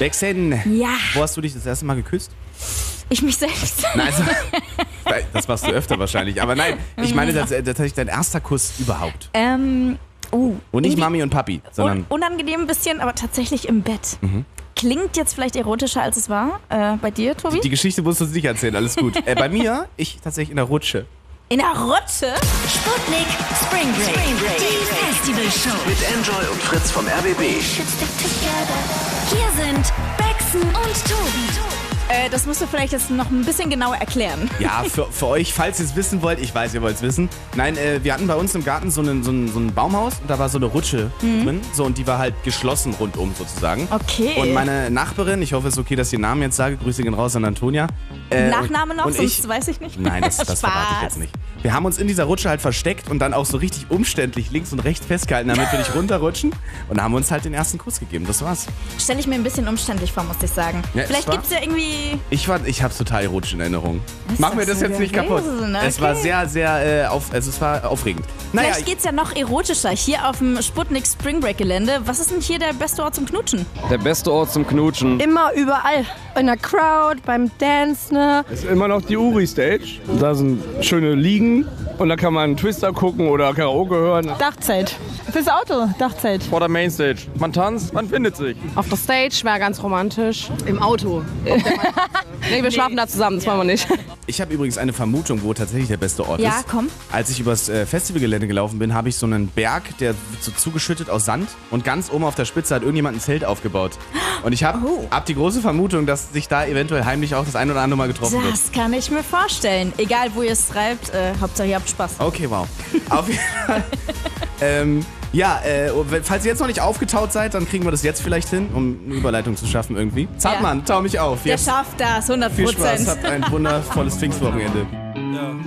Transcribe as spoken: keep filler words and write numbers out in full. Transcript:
Bexen, Ja. wo hast du dich das erste Mal geküsst? Ich mich selbst. Nein, also, das machst du öfter wahrscheinlich. Aber nein, ich meine das, das tatsächlich dein erster Kuss überhaupt. Ähm, oh. Und nicht irgendwie Mami und Papi, sondern... un unangenehm ein bisschen, aber tatsächlich im Bett. Mhm. Klingt jetzt vielleicht erotischer, als es war. Äh, bei dir, Tobi? Die Geschichte musst du uns nicht erzählen, alles gut. Äh, bei mir, ich tatsächlich in der Rutsche. In der Rutsche? Sputnik Spring Break. Spring Break. Die Festivalshow. Mit Enjoy und Fritz vom R B B. Hier sind Bexen und Tobi. Äh, das musst du vielleicht jetzt noch ein bisschen genauer erklären. Ja, für, für euch, falls ihr es wissen wollt, ich weiß, ihr wollt es wissen. Nein, äh, wir hatten bei uns im Garten so, einen, so, ein, so ein Baumhaus und da war so eine Rutsche Mhm. drin. So, und die war halt geschlossen rundum sozusagen. Okay. Und meine Nachbarin, ich hoffe, es ist okay, dass ich den Namen jetzt sage, Grüße gehen raus an Antonia. Äh, Nachname und, noch, und sonst ich, weiß ich nicht. Nein, das, das verrate ich jetzt nicht. Wir haben uns in dieser Rutsche halt versteckt und dann auch so richtig umständlich links und rechts festgehalten, damit wir nicht runterrutschen. Und haben uns halt den ersten Kuss gegeben. Das war's. Stelle ich mir ein bisschen umständlich vor, muss ich sagen. Ja, es Vielleicht war- gibt es ja irgendwie... Ich, war, ich habe total erotische in Erinnerung. Ist Mach mir das das so jetzt nicht gewesen? kaputt. Es war Okay. sehr, sehr äh, auf, also es war aufregend. Naja, Vielleicht geht's ja noch erotischer. Hier auf dem Sputnik Spring Break Gelände. Was ist denn hier der beste Ort zum Knutschen? Der beste Ort zum Knutschen Immer überall. In der Crowd, beim Dance, ne? ist immer noch die Uri-Stage. Da sind schöne Liegen und da kann man Twister gucken oder Karaoke hören. Dachzelt. Fürs Auto, Dachzelt. Vor der Mainstage. Man tanzt, man findet sich. Auf der Stage wäre ganz romantisch. Im Auto. Nee, wir schlafen da zusammen, das wollen wir nicht. ich habe übrigens eine Vermutung, wo tatsächlich der beste Ort Ja, ist. komm. Als ich übers äh, Festivalgelände gelaufen bin, habe ich so einen Berg, der wird so zugeschüttet aus Sand und ganz oben auf der Spitze hat irgendjemand ein Zelt aufgebaut. Und ich habe Oh. hab die große Vermutung, dass sich da eventuell heimlich auch das ein oder andere Mal getroffen wird. Das kann ich mir vorstellen. Egal, wo ihr es treibt, äh, Hauptsache ihr habt Spaß. Okay, wow. Auf jeden Fall. ähm, ja, äh, falls ihr jetzt noch nicht aufgetaut seid, dann kriegen wir das jetzt vielleicht hin, um eine Überleitung zu schaffen irgendwie. Zartmann, tau mich auf. Der Jetzt schafft das, hundert viel Prozent. Spaß, habt ein wundervolles Pfingstwochenende.